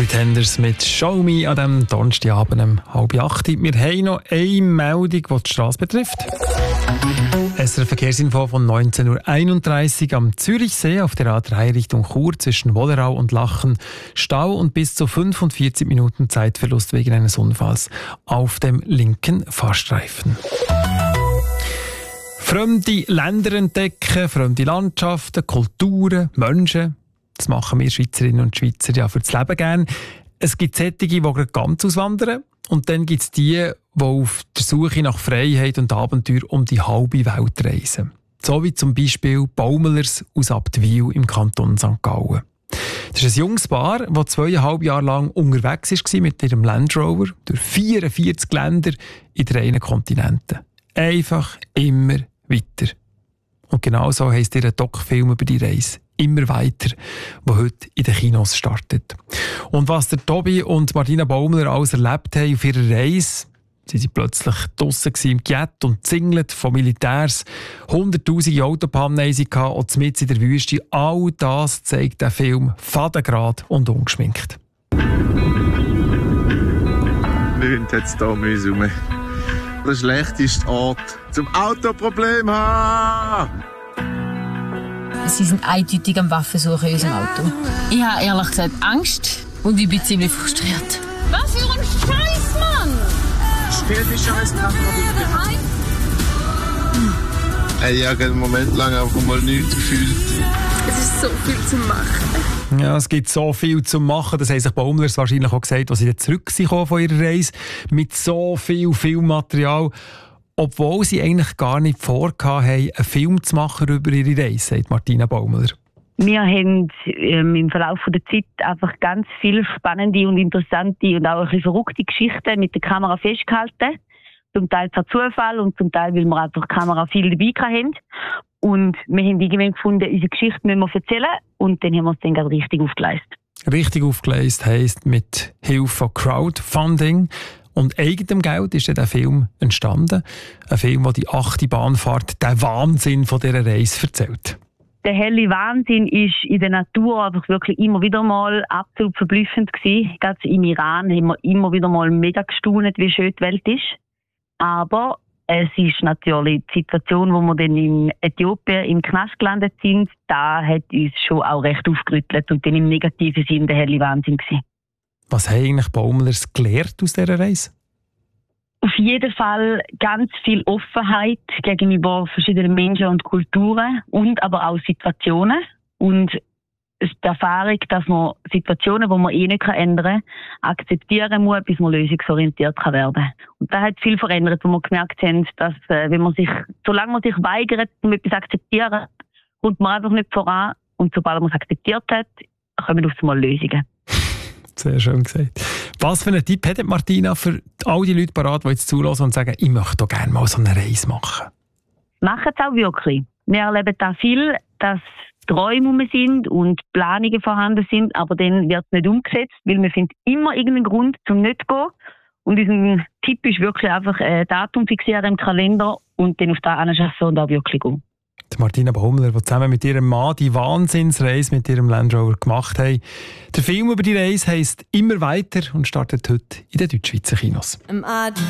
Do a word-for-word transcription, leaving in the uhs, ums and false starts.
Pretenders mit «Show Me» an diesem Donnerstagabend um halb acht. Wir haben noch eine Meldung, die die Straße betrifft. S R F-Verkehrsinfo von neunzehn Uhr einunddreißig am Zürichsee auf der A drei Richtung Chur zwischen Wollerau und Lachen. Stau und bis zu fünfundvierzig Minuten Zeitverlust wegen eines Unfalls auf dem linken Fahrstreifen. Fremde Länder entdecken, fremde Landschaften, Kulturen, Menschen. Das machen wir Schweizerinnen und Schweizer ja für das Leben gerne. Es gibt solche, die ganz auswandern. Und dann gibt es die, die auf der Suche nach Freiheit und Abenteuer um die halbe Welt reisen. So wie zum Beispiel Baumelers aus Abtwil im Kanton Sankt Gallen. Das ist ein junges Paar, das zweieinhalb Jahre lang unterwegs war mit ihrem Land Rover durch vierundvierzig Länder in drei Kontinenten. Einfach immer weiter. Und genau so heisst ihr Doc-Film über die Reise. Immer weiter, der heute in den Kinos startet. Und was der Tobi und Martina Baumler alles erlebt haben auf ihrer Reise, sie waren plötzlich draussen im Jet und zingelt von Militärs, hunderttausende Autopannen und mitten in der Wüste, all das zeigt der Film fadengrad und ungeschminkt. Nicht jetzt hier müssen. Der schlechteste Ort zum Autoproblem haben. Sie sind eindeutig am Waffensuchen in unserem Auto. Ich habe ehrlich gesagt Angst und ich bin ziemlich frustriert. Was für ein Scheiß, Mann! Stell die Scheißkamera bitte. Hm. Ich habe einen Moment lang einfach mal nichts gefühlt. Es ist so viel zu machen. Ja, es gibt so viel zu machen. Das haben sich Baumlers wahrscheinlich auch gesagt, als sie zurückgekommen von ihrer Reise. Mit so viel Filmmaterial. Obwohl sie eigentlich gar nicht vorhatten, einen Film zu machen über ihre Reise, sagt Martina Baumler. Wir haben ähm, im Verlauf der Zeit einfach ganz viele spannende und interessante und auch ein bisschen verrückte Geschichten mit der Kamera festgehalten. Zum Teil per Zufall und zum Teil, weil wir einfach die Kamera viel dabei hatten. Und wir haben irgendwann gefunden, unsere Geschichte müssen wir erzählen. Und dann haben wir es dann gerade richtig aufgeleistet. Richtig aufgeleistet heisst mit Hilfe von Crowdfunding. Und eigenem Geld ist der Film entstanden. Ein Film, der die achte Bahnfahrt, den Wahnsinn von dieser Reise erzählt. Der helle Wahnsinn ist in der Natur einfach wirklich immer wieder mal absolut verblüffend gewesen. Gerade im Iran haben wir immer wieder mal mega gestaunt, wie schön die Welt ist. Aber es ist natürlich die Situation, wo wir dann in Äthiopien im Knast gelandet sind, da hat uns schon auch recht aufgerüttelt und dann im negativen Sinn der helle Wahnsinn gewesen. Was haben eigentlich Baumlers gelernt aus dieser Reise? Auf jeden Fall ganz viel Offenheit gegenüber verschiedenen Menschen und Kulturen und aber auch Situationen. Und die Erfahrung, dass man Situationen, die man eh nicht ändern kann, akzeptieren muss, bis man lösungsorientiert werden kann. Und das hat viel verändert, wo wir gemerkt haben, dass wenn man sich, solange man sich weigert, um etwas zu akzeptieren, kommt man einfach nicht voran. Und sobald man es akzeptiert hat, kommen auf einmal Lösungen. Sehr schön gesagt. Was für einen Tipp hat Martina für all die Leute parat, die jetzt zulassen und sagen, ich möchte doch gerne mal so eine Reise machen? Machen es auch wirklich. Wir erleben da viel, dass Träume rum sind und Planungen vorhanden sind, aber dann wird es nicht umgesetzt, weil wir finden immer irgendeinen Grund, zum nicht zu gehen. Und unser Tipp ist wirklich einfach ein Datum fixieren im Kalender und dann auf das anschaffen und auch wirklich gehen. Die Martina Baumler, die zusammen mit ihrem Mann die Wahnsinnsreise mit ihrem Land Rover gemacht haben. Der Film über die Reise heisst «Immer weiter» und startet heute in den Deutschschweizer Kinos. Am I